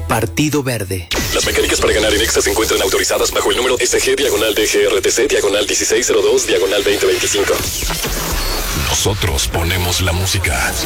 Partido Verde. Las mecánicas para ganar en Exa se encuentran autorizadas bajo el número SG/DGRTC/1602/2025. Nosotros ponemos la música.